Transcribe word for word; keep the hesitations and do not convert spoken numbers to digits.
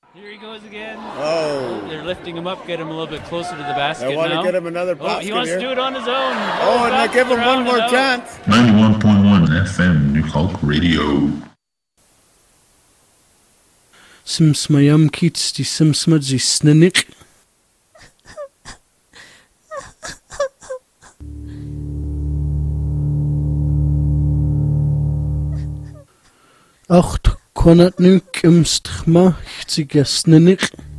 Here he goes again. Oh. They're lifting him up, get him a little bit closer to the basket They want now. to get him another basket Oh, he wants here. to do it on his own. Oh, and they give him one more chance. ninety-one point one F M, New Hulk Radio. Simsmayam kits die simsmad zi snenik. Acht konat nu kimstchma chziga snenik.